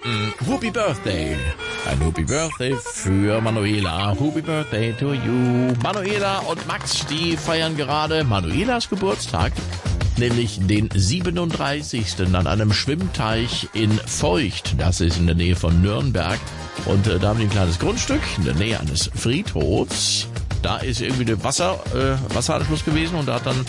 Happy Birthday. Ein Happy Birthday für Manuela. Happy Birthday to you. Manuela und Max, die feiern gerade Manuelas Geburtstag, nämlich den 37. an einem Schwimmteich in Feucht. Das ist in der Nähe von Nürnberg. Und da haben die ein kleines Grundstück in der Nähe eines Friedhofs. Da ist irgendwie der Wasseranschluss gewesen und da hat dann